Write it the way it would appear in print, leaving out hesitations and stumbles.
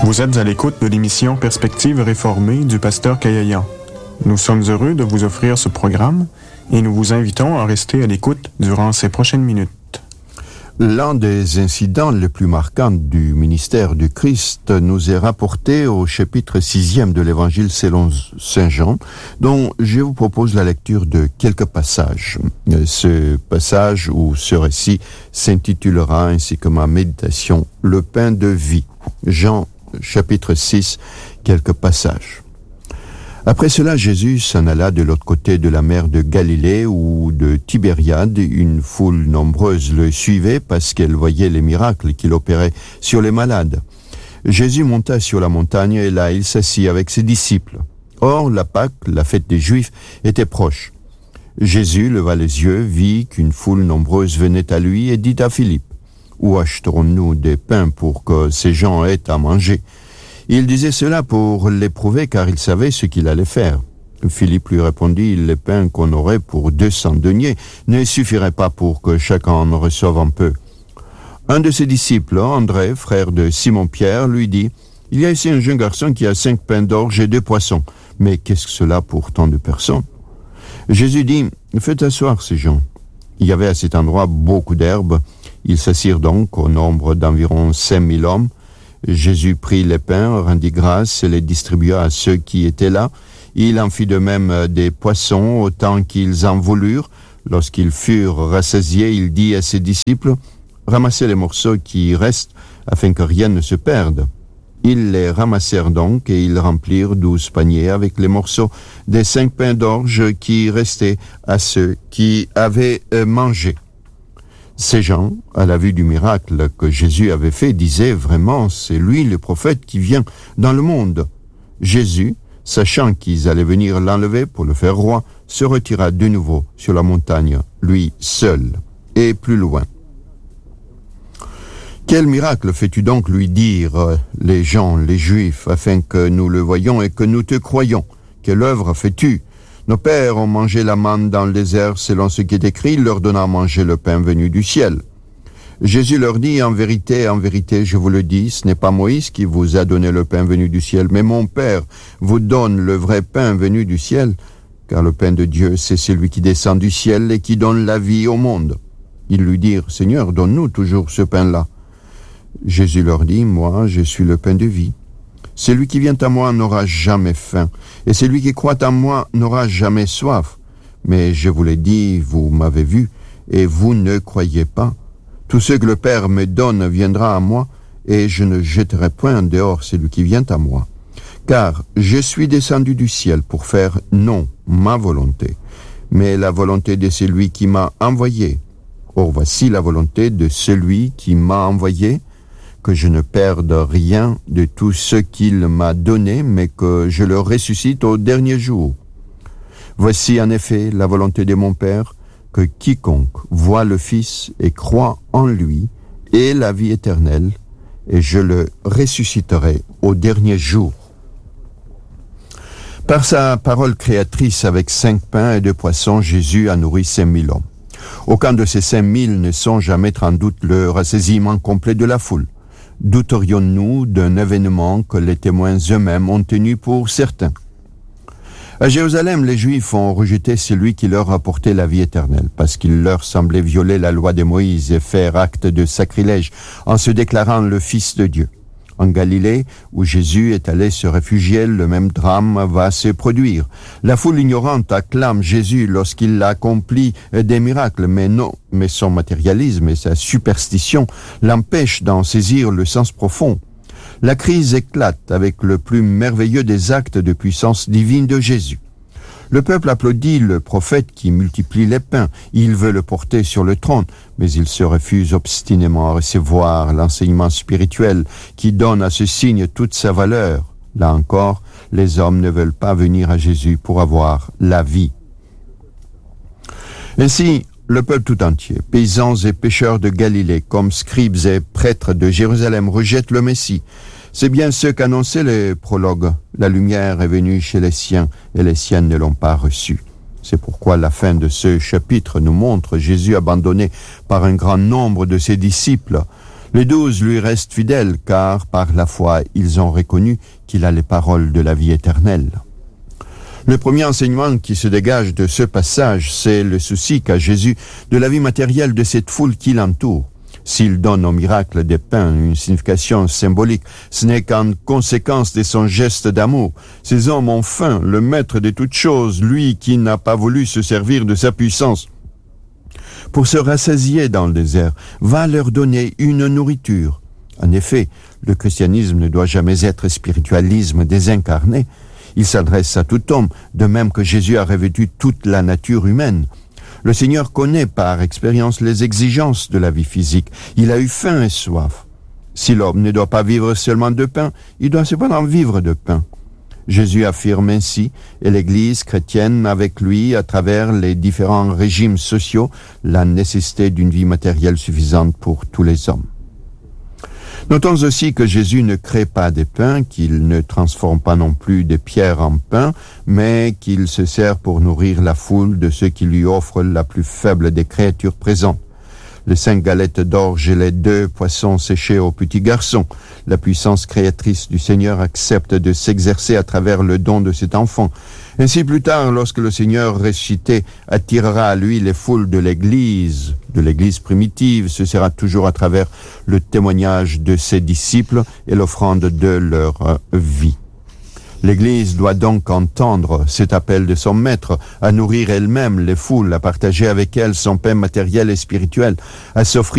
Vous êtes à l'écoute de l'émission Perspective réformée du pasteur Kayayan. Nous sommes heureux de vous offrir ce programme et nous vous invitons à rester à l'écoute durant ces prochaines minutes. L'un des incidents les plus marquants du ministère du Christ nous est rapporté au chapitre 6e de l'Évangile selon Saint Jean, dont je vous propose la lecture de quelques passages. Ce passage ou ce récit s'intitulera, ainsi que ma méditation, « Le pain de vie ». Jean chapitre 6, quelques passages. Après cela, Jésus s'en alla de l'autre côté de la mer de Galilée ou de Tibériade. Une foule nombreuse le suivait parce qu'elle voyait les miracles qu'il opérait sur les malades. Jésus monta sur la montagne et là, il s'assit avec ses disciples. Or, la Pâque, la fête des Juifs, était proche. Jésus leva les yeux, vit qu'une foule nombreuse venait à lui et dit à Philippe, « Où acheterons-nous des pains pour que ces gens aient à manger ?» Il disait cela pour l'éprouver car il savait ce qu'il allait faire. Philippe lui répondit, les pains qu'on aurait pour 200 deniers ne suffiraient pas pour que chacun en reçoive un peu. Un de ses disciples, André, frère de Simon-Pierre, lui dit, il y a ici un jeune garçon qui a 5 pains d'orge et 2 poissons. Mais qu'est-ce que cela pour tant de personnes? Jésus dit, faites asseoir ces gens. Il y avait à cet endroit beaucoup d'herbes. Ils s'assirent donc au nombre d'environ 5000 hommes. Jésus prit les pains, rendit grâce et les distribua à ceux qui étaient là. Il en fit de même des poissons, autant qu'ils en voulurent. Lorsqu'ils furent rassasiés, il dit à ses disciples, « Ramassez les morceaux qui restent, afin que rien ne se perde. » Ils les ramassèrent donc, et ils remplirent 12 paniers avec les morceaux des 5 pains d'orge qui restaient à ceux qui avaient mangé. Ces gens, à la vue du miracle que Jésus avait fait, disaient vraiment, c'est lui le prophète qui vient dans le monde. Jésus, sachant qu'ils allaient venir l'enlever pour le faire roi, se retira de nouveau sur la montagne, lui seul, et plus loin. Quel miracle fais-tu donc lui dire, les gens, les Juifs, afin que nous le voyions et que nous te croyions? Quelle œuvre fais-tu? Nos pères ont mangé la manne dans le désert selon ce qui est écrit, leur donnant à manger le pain venu du ciel. Jésus leur dit, en vérité, je vous le dis, ce n'est pas Moïse qui vous a donné le pain venu du ciel, mais mon Père vous donne le vrai pain venu du ciel, car le pain de Dieu, c'est celui qui descend du ciel et qui donne la vie au monde. Ils lui dirent, Seigneur, donne-nous toujours ce pain-là. Jésus leur dit, moi, je suis le pain de vie. Celui qui vient à moi n'aura jamais faim, et celui qui croit en moi n'aura jamais soif. Mais je vous l'ai dit, vous m'avez vu, et vous ne croyez pas. Tout ce que le Père me donne viendra à moi, et je ne jetterai point en dehors celui qui vient à moi. Car je suis descendu du ciel pour faire non ma volonté, mais la volonté de celui qui m'a envoyé. Or voici la volonté de celui qui m'a envoyé, que je ne perde rien de tout ce qu'il m'a donné, mais que je le ressuscite au dernier jour. Voici en effet la volonté de mon Père, que quiconque voit le Fils et croit en lui ait la vie éternelle, et je le ressusciterai au dernier jour. Par sa parole créatrice avec 5 pains et 2 poissons, Jésus a nourri 5000 hommes. Aucun de ces 5000 ne songe à mettre en doute le rassasiement complet de la foule. Douterions-nous d'un événement que les témoins eux-mêmes ont tenu pour certain? À Jérusalem, les Juifs ont rejeté celui qui leur apportait la vie éternelle, parce qu'il leur semblait violer la loi de Moïse et faire acte de sacrilège en se déclarant le Fils de Dieu. En Galilée, où Jésus est allé se réfugier, le même drame va se produire. La foule ignorante acclame Jésus lorsqu'il accomplit des miracles, mais son matérialisme et sa superstition l'empêchent d'en saisir le sens profond. La crise éclate avec le plus merveilleux des actes de puissance divine de Jésus. Le peuple applaudit le prophète qui multiplie les pains. Il veut le porter sur le trône, mais il se refuse obstinément à recevoir l'enseignement spirituel qui donne à ce signe toute sa valeur. Là encore, les hommes ne veulent pas venir à Jésus pour avoir la vie. Ainsi, le peuple tout entier, paysans et pêcheurs de Galilée, comme scribes et prêtres de Jérusalem, rejettent le Messie. C'est bien ce qu'annonçait le prologue. La lumière est venue chez les siens, et les siens ne l'ont pas reçue. C'est pourquoi la fin de ce chapitre nous montre Jésus abandonné par un grand nombre de ses disciples. Les 12 lui restent fidèles car par la foi ils ont reconnu qu'il a les paroles de la vie éternelle. Le premier enseignement qui se dégage de ce passage, c'est le souci qu'a Jésus de la vie matérielle de cette foule qui l'entoure. S'il donne au miracle des pains une signification symbolique, ce n'est qu'en conséquence de son geste d'amour. Ces hommes ont faim, le maître de toutes choses, lui qui n'a pas voulu se servir de sa puissance pour se rassasier dans le désert, va leur donner une nourriture. En effet, le christianisme ne doit jamais être spiritualisme désincarné. Il s'adresse à tout homme, de même que Jésus a revêtu toute la nature humaine. Le Seigneur connaît par expérience les exigences de la vie physique. Il a eu faim et soif. Si l'homme ne doit pas vivre seulement de pain, il doit cependant vivre de pain. Jésus affirme ainsi, et l'Église chrétienne avec lui, à travers les différents régimes sociaux, la nécessité d'une vie matérielle suffisante pour tous les hommes. Notons aussi que Jésus ne crée pas des pains, qu'il ne transforme pas non plus des pierres en pain, mais qu'il se sert pour nourrir la foule de ceux qui lui offrent la plus faible des créatures présentes. Les 5 galettes d'orge et les 2 poissons séchés au petit garçon. La puissance créatrice du Seigneur accepte de s'exercer à travers le don de cet enfant. Ainsi plus tard, lorsque le Seigneur ressuscité attirera à lui les foules de l'Église primitive, ce sera toujours à travers le témoignage de ses disciples et l'offrande de leur vie. L'Église doit donc entendre cet appel de son Maître à nourrir elle-même les foules, à partager avec elles son pain matériel et spirituel, à s'offrir